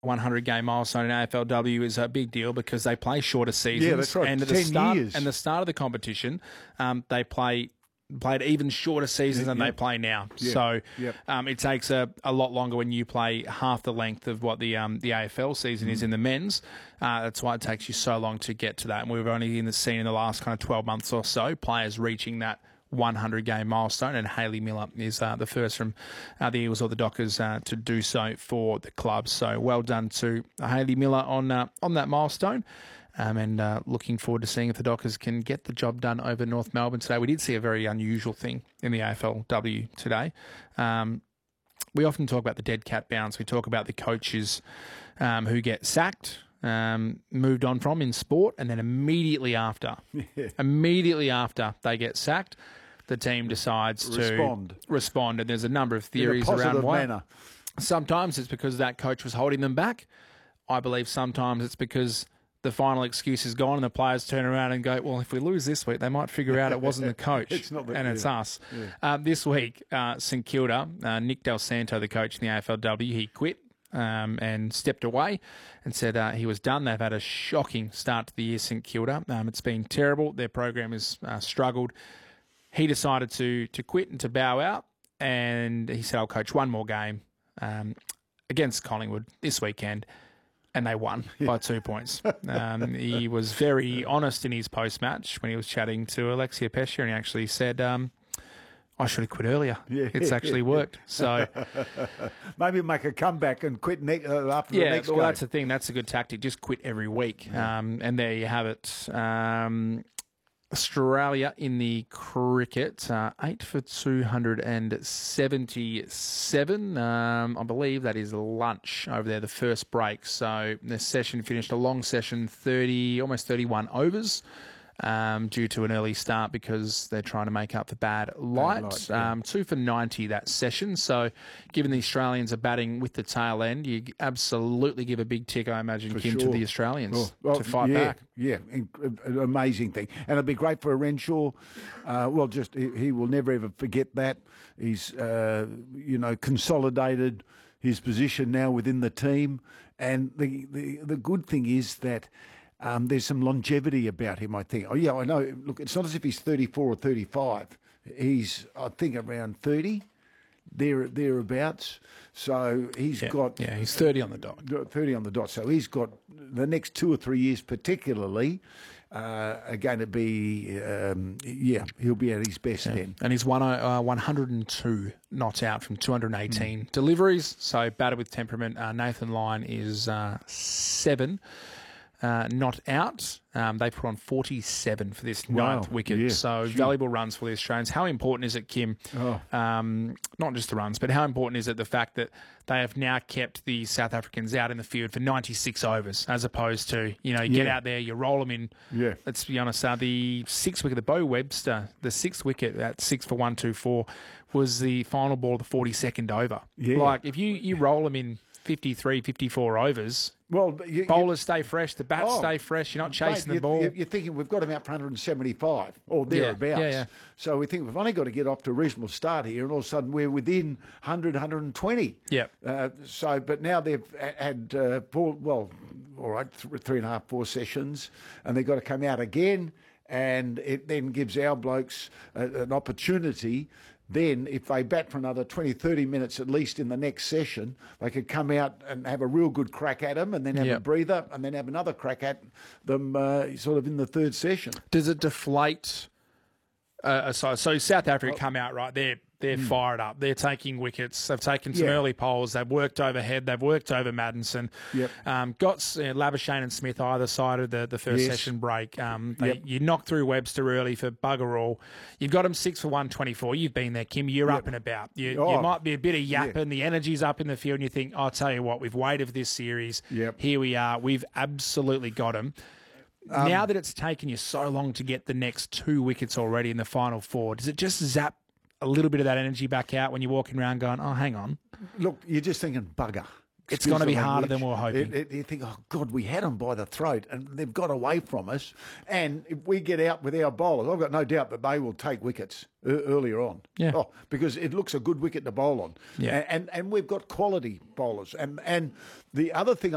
100-game milestone in AFLW is a big deal because they play shorter seasons. Yeah, that's right. And at 10 years. the start of the competition, they played even shorter seasons than they play now. Yeah. So Yep. it takes a lot longer when you play half the length of what the AFL season is in the men's. That's why it takes you so long to get to that. And we've only seen in the last kind of 12 months or so players reaching that 100-game milestone, and Hayley Miller is the first from the Eagles or the Dockers to do so for the club. So well done to Hayley Miller on that milestone. And looking forward to seeing if the Dockers can get the job done over North Melbourne today. We did see a very unusual thing in the AFLW today. We often talk about the dead cat bounce. We talk about the coaches who get sacked, moved on from in sport, and then immediately after they get sacked, the team decides to respond. And there's a number of theories around why. Manner. Sometimes it's because that coach was holding them back. I believe sometimes it's because the final excuse is gone and the players turn around and go, well, if we lose this week, they might figure out it wasn't the coach It's us. Yeah. This week, St Kilda, Nick Del Santo, the coach in the AFLW, he quit and stepped away and said he was done. They've had a shocking start to the year, St Kilda. It's been terrible. Their program has struggled. He decided to quit and to bow out, and he said, I'll coach one more game against Collingwood this weekend. And they won by 2 points. He was very honest in his post-match when he was chatting to Alexia Pesce, and he actually said, I should have quit earlier. Yeah. It's actually worked. So maybe make a comeback and quit after the next game. Well, that's the thing. That's a good tactic. Just quit every week. And there you have it. Australia in the cricket, 8 for 277. I believe that is lunch over there, the first break. So the session finished a long session, almost 31 overs. Due to an early start because they're trying to make up for bad light. 2 for 90 that session. So given the Australians are batting with the tail end, you absolutely give a big tick, I imagine, Kim, to the Australians to fight back. Yeah, an amazing thing. And it'll be great for Renshaw. He will never, ever forget that. He's, consolidated his position now within the team. And the good thing is that there's some longevity about him, I think. Oh, yeah, I know. Look, it's not as if he's 34 or 35. He's, I think, around 30, thereabouts. So he's got... Yeah, he's 30 on the dot. 30 on the dot. So he's got the next 2 or 3 years particularly are going to be... he'll be at his best then. And he's 102 not out from 218 deliveries. So batted with temperament. Nathan Lyon is 7. Not out. They put on 47 for this ninth wicket. Yeah, so valuable runs for the Australians. How important is it, Kim? Not just the runs, but how important is it the fact that they have now kept the South Africans out in the field for 96 overs as opposed to, you get out there, you roll them in. Yeah. Let's be honest, the 6th wicket, the Bo Webster, the 6th wicket at 6 for 124 was the final ball of the 42nd over. Yeah. Like, if you roll them in 53, 54 overs... Well, bowlers stay fresh, the bats stay fresh, you're not chasing the ball. You're thinking we've got him out for 175 or thereabouts. Yeah. So we think we've only got to get off to a reasonable start here, and all of a sudden we're within 100, 120. Yeah. But now they've had 3.5, 4 sessions, and they've got to come out again, and it then gives our blokes an opportunity. Then, if they bat for another 20, 30 minutes at least in the next session, they could come out and have a real good crack at them and then have a breather and then have another crack at them sort of in the third session. Does it deflate? So South Africa come out, right? They're fired up. They're taking wickets. They've taken some early poles. They've worked overhead. They've worked over Maddinson. Yep. Got Labuschagne and Smith either side of the first session break. You knocked through Webster early for bugger all. You've got them 6 for 124. You've been there, Kim. You're up and about. You might be a bit of yapping. The energy's up in the field, and you think, I'll tell you what, we've waited for this series. Yep. Here we are. We've absolutely got them. Now that it's taken you so long to get the next 2 wickets already in the final 4, does it just zap a little bit of that energy back out when you're walking around going, oh, hang on? Look, you're just thinking, bugger. It's going to be harder than we were hoping. You think, oh, God, we had them by the throat and they've got away from us. And if we get out with our bowlers, I've got no doubt that they will take wickets earlier on. Yeah. Because it looks a good wicket to bowl on. Yeah. And we've got quality bowlers. And the other thing